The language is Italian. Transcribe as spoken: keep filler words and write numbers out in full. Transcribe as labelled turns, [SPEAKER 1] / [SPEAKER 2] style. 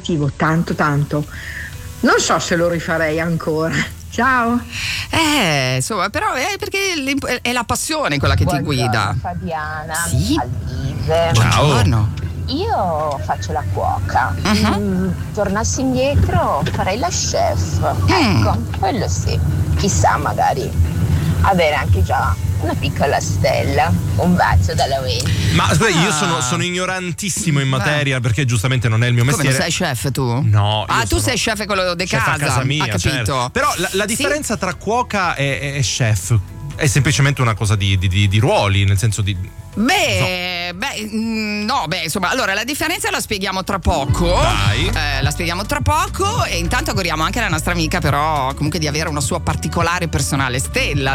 [SPEAKER 1] divertivo tanto tanto. Non so se lo rifarei ancora. Ciao.
[SPEAKER 2] Eh, insomma, però è perché è la passione quella che
[SPEAKER 3] Buongiorno,
[SPEAKER 2] ti guida.
[SPEAKER 3] Fabiana,
[SPEAKER 2] Sì.
[SPEAKER 3] Alvise.
[SPEAKER 4] Ciao.
[SPEAKER 2] Buongiorno.
[SPEAKER 3] Io faccio la cuoca.
[SPEAKER 2] Uh-huh.
[SPEAKER 3] Mm, tornassi indietro farei la chef. Ecco, quello sì. Chissà, magari avere anche già una piccola stella. Un bacio dalla Wendy.
[SPEAKER 4] Ma scusa, io
[SPEAKER 2] Ah.
[SPEAKER 4] sono, sono ignorantissimo in materia perché giustamente non è il mio
[SPEAKER 2] Come
[SPEAKER 4] mestiere.
[SPEAKER 2] non sei chef tu?
[SPEAKER 4] No.
[SPEAKER 2] Ah,
[SPEAKER 4] io
[SPEAKER 2] tu
[SPEAKER 4] sono
[SPEAKER 2] sei chef quello di
[SPEAKER 4] chef a
[SPEAKER 2] casa.
[SPEAKER 4] casa mia,
[SPEAKER 2] Ha capito.
[SPEAKER 4] certo. Però la, la
[SPEAKER 2] Sì.
[SPEAKER 4] differenza tra cuoca e, e chef è semplicemente una cosa di, di, di, di ruoli, nel senso di.
[SPEAKER 2] Beh, beh, mm, no, beh, insomma, allora la differenza la spieghiamo tra poco.
[SPEAKER 4] Dai.
[SPEAKER 2] Eh, la spieghiamo tra poco e intanto auguriamo anche alla nostra amica, però, comunque di avere una sua particolare personale stella.